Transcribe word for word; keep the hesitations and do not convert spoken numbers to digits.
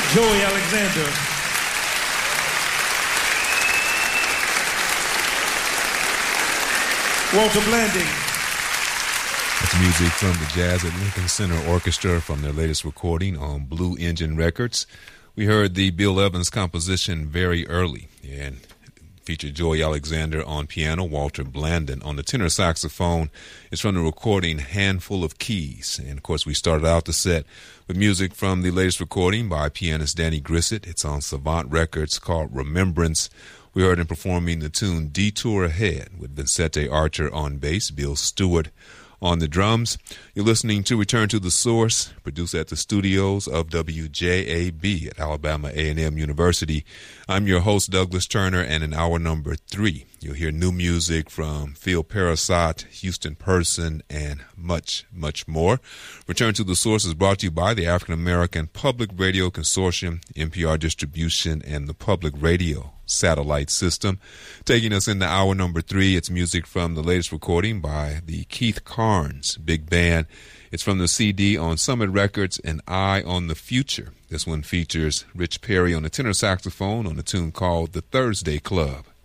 Joey Alexander. Walter Blanding. That's music from the Jazz at Lincoln Center Orchestra from their latest recording on Blue Engine Records. We heard the Bill Evans composition Very Early and featured Joey Alexander on piano, Walter Blandon on the tenor saxophone. It's from the recording Handful of Keys. And, of course, we started out the set with music from the latest recording by pianist Danny Grissett. It's on Savant Records called Remembrance. We heard him performing the tune Detour Ahead with Vincente Archer on bass, Bill Stewart on the drums. You're listening to Return to the Source, produced at the studios of W J A B at Alabama A and M University. I'm your host, Douglas Turner, and in hour number three, you'll hear new music from Phil Parasat, Houston Person, and much, much more. Return to the Source is brought to you by the African American Public Radio Consortium, N P R Distribution, and the Public Radio Satellite System. Taking us into hour number three, it's music from the latest recording by the Keith Carnes Big Band. It's from the C D on Summit Records, and Eye on the Future. This one features Rich Perry on the tenor saxophone on a tune called The Thursday Club.